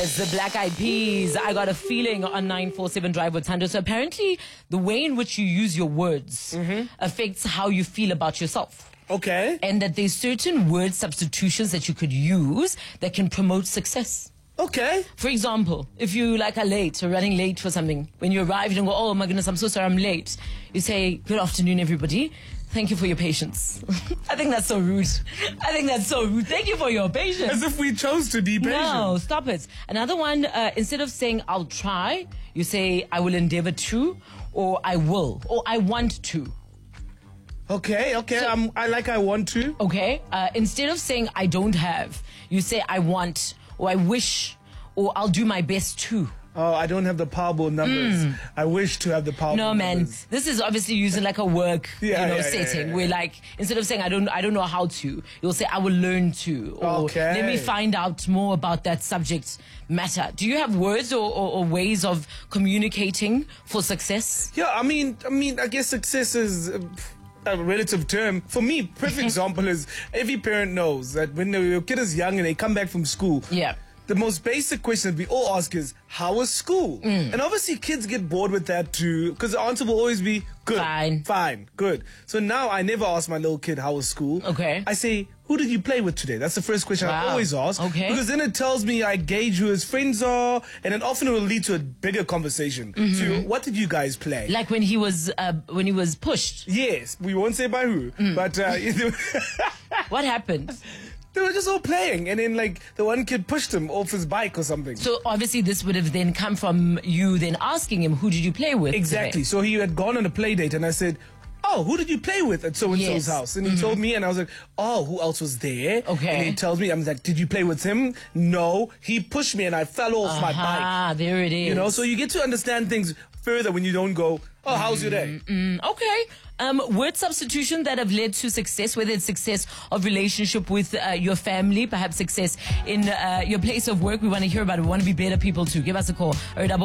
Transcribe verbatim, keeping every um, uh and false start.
Yes, the Black Eyed Peas. I got a feeling on nine four seven Drive with Thando. So apparently, the way in which you use your words mm-hmm. affects how you feel about yourself. Okay. And that there's certain word substitutions that you could use that can promote success. Okay. For example, if you like are late or running late for something, when you arrive, you don't go, oh my goodness, I'm so sorry, I'm late. You say, good afternoon, everybody. Thank you for your patience. I think that's so rude. I think that's so rude. Thank you for your patience. As if we chose to be patient. No, stop it. Another one, uh, instead of saying, I'll try, you say, I will endeavor to, or I will, or I want to. Okay, okay. So, um, I like I want to. Okay. Uh, instead of saying, I don't have, you say, I want, or I wish, or I'll do my best to. Oh, I don't have the Powerball numbers. Mm. I wish to have the Powerball no, man. numbers. This is obviously using like a work, yeah, you know, yeah, setting. Yeah, yeah. Where like, instead of saying, I don't I don't know how to, you'll say, I will learn to. Or okay. let me find out more about that subject matter. Do you have words or, or, or ways of communicating for success? Yeah, I mean, I mean, I guess success is a relative term. For me, perfect example is every parent knows that when your kid is young and they come back from school. Yeah. The most basic question that we all ask is, how was school? Mm. And obviously kids get bored with that too, because the answer will always be, good. Fine. Fine, good. So now I never ask my little kid, how was school? Okay. I say, who did you play with today? That's the first question wow. I always ask. Okay. Because then it tells me I gauge who his friends are, and then often it will lead to a bigger conversation. Mm-hmm. So what did you guys play? Like when he was, uh, when he was pushed? Yes, we won't say by who, mm. but... Uh, what happened? They were just all playing, and then like the one kid pushed him off his bike or something. So obviously this would have then come from you then asking him, who did you play with? Exactly. Today? So he had gone on a play date, and I said, oh, who did you play with at so-and-so's yes. house? And he mm-hmm. told me, and I was like, oh, who else was there? Okay. And he tells me, I'm like, did you play with him? No. He pushed me, and I fell off uh-huh, my bike. Ah, there it is. You know, so you get to understand things further when you don't go, oh, how's your day? Mm-hmm. Okay. Um, word substitution that have led to success, whether it's success of relationship with uh, your family, perhaps success in uh, your place of work. We want to hear about it. We want to be better people too. Give us a call.